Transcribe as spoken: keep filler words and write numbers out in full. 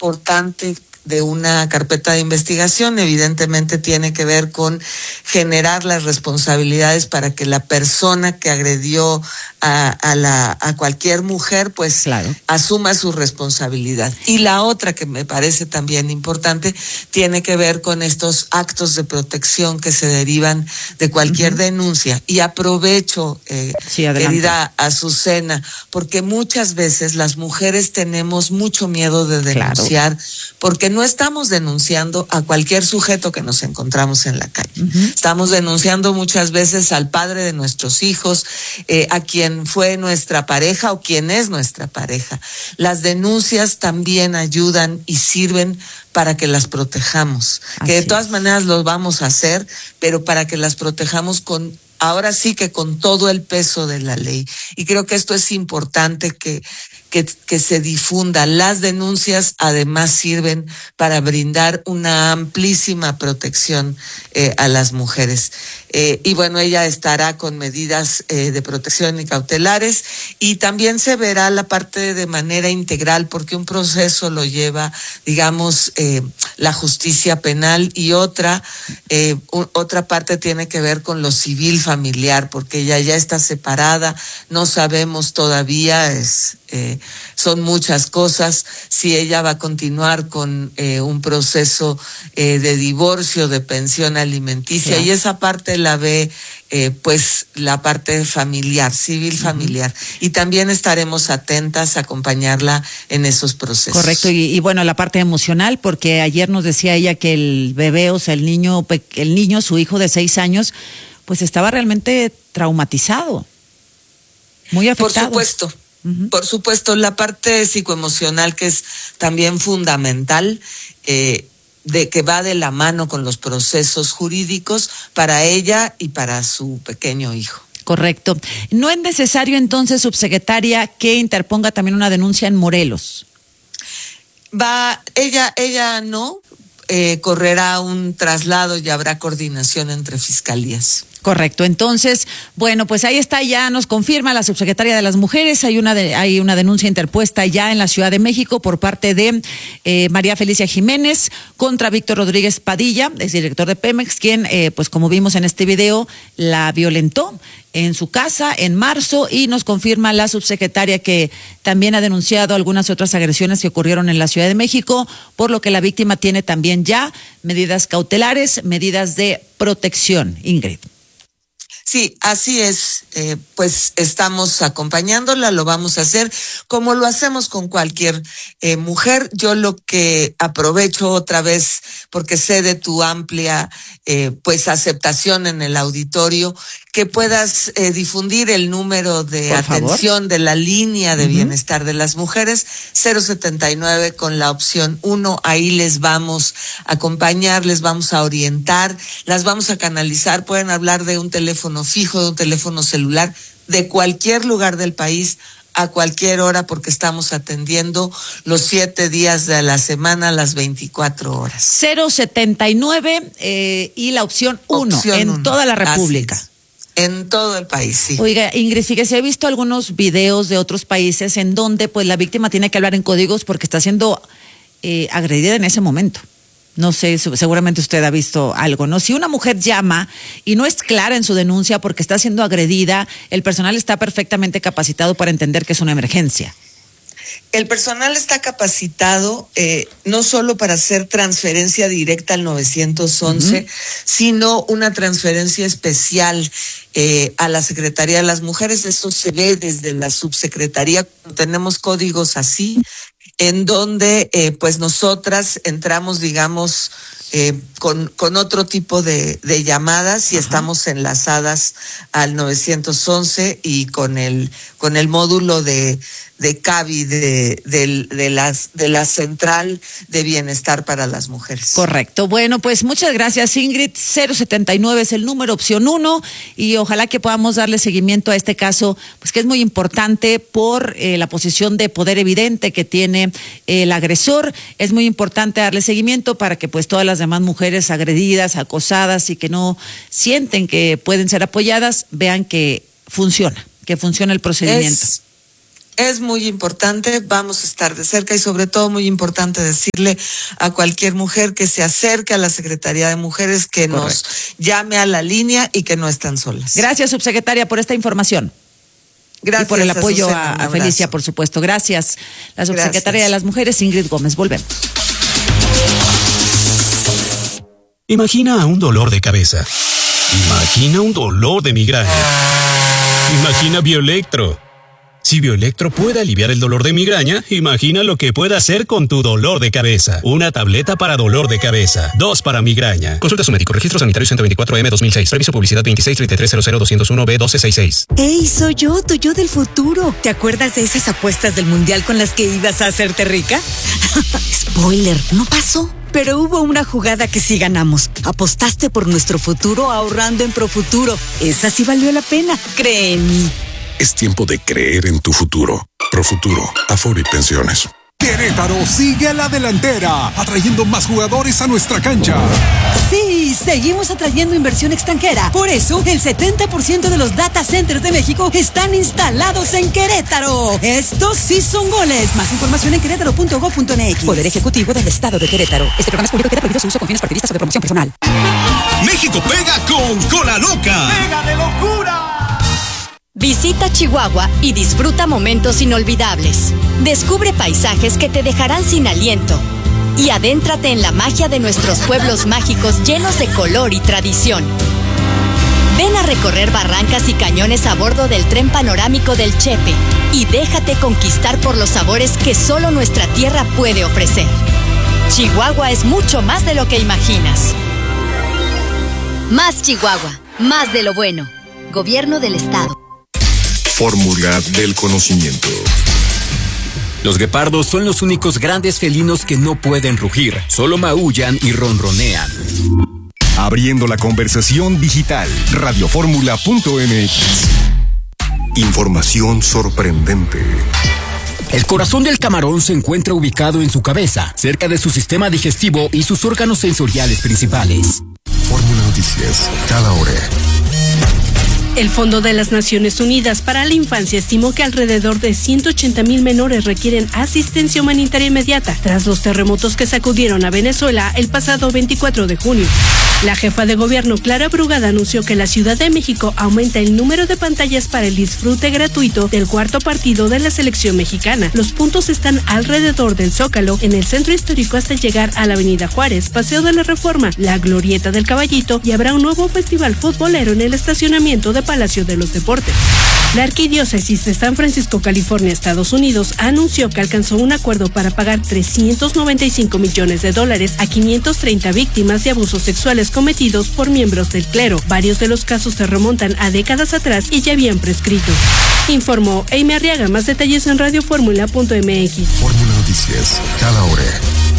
importante de una carpeta de investigación evidentemente tiene que ver con generar las responsabilidades para que la persona que agredió a, a la a cualquier mujer pues claro. asuma su responsabilidad. Y la otra que me parece también importante tiene que ver con estos actos de protección que se derivan de cualquier uh-huh. denuncia. Y aprovecho, eh, sí, querida Azucena, porque muchas veces las mujeres tenemos mucho miedo de denunciar, claro. porque no estamos denunciando a cualquier sujeto que nos encontramos en la calle. Uh-huh. Estamos denunciando muchas veces al padre de nuestros hijos, eh, a quien fue nuestra pareja o quien es nuestra pareja. Las denuncias también ayudan y sirven para que las protejamos. Así que de todas es. maneras lo vamos a hacer, pero para que las protejamos con ahora sí que con todo el peso de la ley. Y creo que esto es importante que Que, que se difunda. Las denuncias además sirven para brindar una amplísima protección eh, a las mujeres. Eh, y bueno, ella estará con medidas eh, de protección y cautelares, y también se verá la parte de manera integral, porque un proceso lo lleva, digamos, eh, la justicia penal, y otra, eh, u, otra parte tiene que ver con lo civil familiar, porque ella ya está separada, no sabemos todavía, es eh, son muchas cosas, si ella va a continuar con eh, un proceso eh, de divorcio, de pensión alimenticia, sí. y esa parte la ve eh, pues la parte familiar, civil familiar, uh-huh. y también estaremos atentas a acompañarla en esos procesos. Correcto, y, y bueno, la parte emocional, porque ayer nos decía ella que el bebé, o sea, el niño, el niño, su hijo de seis años, pues estaba realmente traumatizado, muy afectado. Por supuesto. Uh-huh. Por supuesto, la parte psicoemocional, que es también fundamental, eh, de que va de la mano con los procesos jurídicos para ella y para su pequeño hijo. Correcto. ¿No es necesario entonces, subsecretaria, que interponga también una denuncia en Morelos? Va, ella, ella no, eh, correrá un traslado y habrá coordinación entre fiscalías. Correcto. Entonces, bueno, pues ahí está, ya nos confirma la subsecretaria de las Mujeres, hay una de, hay una denuncia interpuesta ya en la Ciudad de México por parte de eh, María Felicia Jiménez contra Víctor Rodríguez Padilla, es director de Pemex, quien, eh, pues como vimos en este video, la violentó en su casa en marzo, y nos confirma la subsecretaria que también ha denunciado algunas otras agresiones que ocurrieron en la Ciudad de México, por lo que la víctima tiene también ya medidas cautelares, medidas de protección. Ingrid. Sí, así es, eh, pues estamos acompañándola, lo vamos a hacer como lo hacemos con cualquier eh, mujer. Yo lo que aprovecho otra vez, porque sé de tu amplia eh, pues aceptación en el auditorio, que puedas eh, difundir el número de Por atención favor. de la línea de uh-huh. bienestar de las mujeres, cero setenta y nueve con la opción uno, ahí les vamos a acompañar, les vamos a orientar, las vamos a canalizar, pueden hablar de un teléfono fijo, de un teléfono celular, de cualquier lugar del país, a cualquier hora, porque estamos atendiendo los siete días de la semana, las veinticuatro horas. cero setenta y nueve eh, y la opción uno en uno. Toda la República. En todo el país, sí. Oiga, Ingrid, fíjese, he visto algunos videos de otros países en donde pues la víctima tiene que hablar en códigos porque está siendo eh, agredida en ese momento. No sé, seguramente usted ha visto algo, ¿no? Si una mujer llama y no es clara en su denuncia porque está siendo agredida, el personal está perfectamente capacitado para entender que es una emergencia. El personal está capacitado eh, no solo para hacer transferencia directa al nueve once, uh-huh. sino una transferencia especial eh, a la Secretaría de las Mujeres. Eso se ve desde la subsecretaría. Tenemos códigos así, en donde eh, pues nosotras entramos, digamos, eh, con, con otro tipo de, de llamadas y Ajá. estamos enlazadas al nueve once y con el, con el módulo de de CABI, de, de, de, las, de la Central de Bienestar para las Mujeres. Correcto. Bueno, pues muchas gracias, Ingrid. cero setenta y nueve es el número, opción uno, y ojalá que podamos darle seguimiento a este caso, pues que es muy importante por eh, la posición de poder evidente que tiene eh, el agresor. Es muy importante darle seguimiento para que pues todas las demás mujeres agredidas, acosadas y que no sienten que pueden ser apoyadas, vean que funciona, que funciona el procedimiento. Es... Es muy importante, vamos a estar de cerca y sobre todo muy importante decirle a cualquier mujer que se acerque a la Secretaría de Mujeres, que Correcto. Nos llame a la línea y que no están solas. Gracias, subsecretaria, por esta información. Gracias. Y por el apoyo Azucena, a, a Felicia, por supuesto. Gracias. La subsecretaria Gracias. de las Mujeres, Ingrid Gómez. Volvemos. Imagina un dolor de cabeza. Imagina un dolor de migraña. Imagina Bioelectro. Si Bioelectro puede aliviar el dolor de migraña, imagina lo que puede hacer con tu dolor de cabeza. Una tableta para dolor de cabeza, dos para migraña. Consulta a su médico. Registro sanitario ciento veinticuatro M dos mil seis. Previso publicidad veintiséis treinta y tres cero cero doscientos uno B doce sesenta y seis. ¡Ey, soy yo, tu yo del futuro! ¿Te acuerdas de esas apuestas del mundial con las que ibas a hacerte rica? Spoiler, no pasó. Pero hubo una jugada que sí ganamos. Apostaste por nuestro futuro ahorrando en Profuturo. Esa sí valió la pena. Cree en mí. Es tiempo de creer en tu futuro. Profuturo, Afore y Pensiones. Querétaro sigue a la delantera, atrayendo más jugadores a nuestra cancha. Sí, seguimos atrayendo inversión extranjera. Por eso, el setenta por ciento de los data centers de México están instalados en Querétaro. Estos sí son goles. Más información en querétaro punto gob punto eme equis. Poder Ejecutivo del Estado de Querétaro. Este programa es público y queda prohibido su uso con fines partidistas o de promoción personal. México pega con Cola Loca. ¡Pega de locura! Visita Chihuahua y disfruta momentos inolvidables. Descubre paisajes que te dejarán sin aliento. Y adéntrate en la magia de nuestros pueblos mágicos llenos de color y tradición. Ven a recorrer barrancas y cañones a bordo del tren panorámico del Chepe y déjate conquistar por los sabores que solo nuestra tierra puede ofrecer. Chihuahua es mucho más de lo que imaginas. Más Chihuahua, más de lo bueno. Gobierno del Estado. Fórmula del conocimiento. Los guepardos son los únicos grandes felinos que no pueden rugir, solo maullan y ronronean. Abriendo la conversación digital, radioformula punto eme equis. Información sorprendente. El corazón del camarón se encuentra ubicado en su cabeza, cerca de su sistema digestivo y sus órganos sensoriales principales. Fórmula Noticias, cada hora. El Fondo de las Naciones Unidas para la Infancia estimó que alrededor de ciento ochenta mil menores requieren asistencia humanitaria inmediata tras los terremotos que sacudieron a Venezuela el pasado veinticuatro de junio. La jefa de gobierno, Clara Brugada, anunció que la Ciudad de México aumenta el número de pantallas para el disfrute gratuito del cuarto partido de la selección mexicana. Los puntos están alrededor del Zócalo, en el centro histórico hasta llegar a la Avenida Juárez, Paseo de la Reforma, la Glorieta del Caballito, y habrá un nuevo festival futbolero en el estacionamiento de Palacio de los Deportes. La Arquidiócesis de San Francisco, California, Estados Unidos, anunció que alcanzó un acuerdo para pagar trescientos noventa y cinco millones de dólares a quinientas treinta víctimas de abusos sexuales cometidos por miembros del clero. Varios de los casos se remontan a décadas atrás y ya habían prescrito. Informó Amy Arriaga. Más detalles en radioformula punto eme equis. Fórmula Noticias, cada hora.